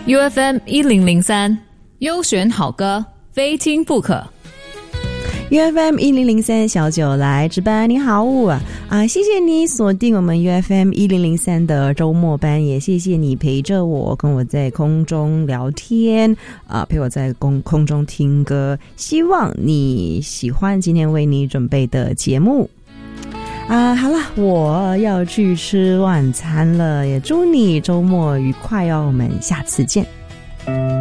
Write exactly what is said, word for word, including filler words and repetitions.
U F M 一零零三，优选好歌，非听不可。 U F M 一零零三小九来值班，你好啊、呃！谢谢你锁定我们 U F M 一零零三的周末班，也谢谢你陪着我，跟我在空中聊天啊、呃，陪我在空空中听歌。希望你喜欢今天为你准备的节目啊、呃！好了，我要去吃晚餐了，也祝你周末愉快哦，我们下次见。